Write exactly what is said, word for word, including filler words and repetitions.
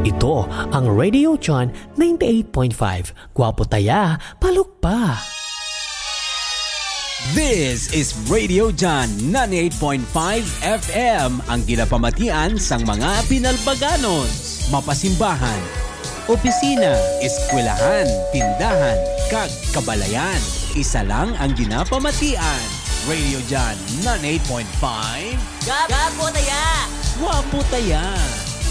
Ito ang Radio John ninety-eight point five. Gwapo taya, palukpa. This is Radio John ninety-eight point five F M, ang ginapamatian sang mga pinalbaganos, mapasimbahan, opisina, eskwelahan, tindahan, kag kabalayan. Isa lang ang ginapamatian. Radio John ninety-eight point five. Gwapo taya! Gwapo taya!